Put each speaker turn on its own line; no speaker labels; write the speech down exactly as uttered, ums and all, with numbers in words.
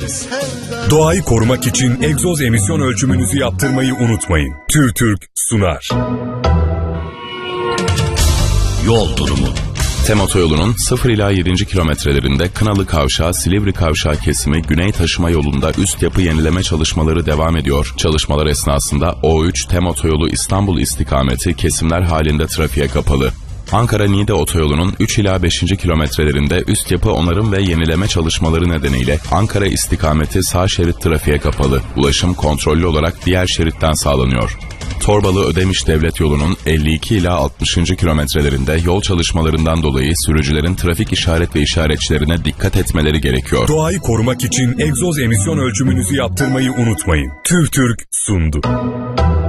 Doğayı korumak için egzoz emisyon ölçümünüzü yaptırmayı unutmayın. TÜRTÜRK sunar.
Yol durumu.
TEM otoyolunun sıfır ila yedinci kilometrelerinde Kınalı Kavşağı, Silivri Kavşağı kesimi Güney Taşıma yolunda üst yapı yenileme çalışmaları devam ediyor. Çalışmalar esnasında O üç TEM otoyolu İstanbul istikameti kesimler halinde trafiğe kapalı. Ankara-Niğde otoyolunun üç ila beşinci kilometrelerinde üst yapı onarım ve yenileme çalışmaları nedeniyle Ankara istikameti sağ şerit trafiğe kapalı. Ulaşım kontrollü olarak diğer şeritten sağlanıyor. Torbalı-Ödemiş devlet yolunun elli iki ila altmışıncı kilometrelerinde yol çalışmalarından dolayı sürücülerin trafik işaret ve işaretçilerine dikkat etmeleri gerekiyor.
Doğayı korumak için egzoz emisyon ölçümünüzü yaptırmayı unutmayın. TÜRTÜRK sundu.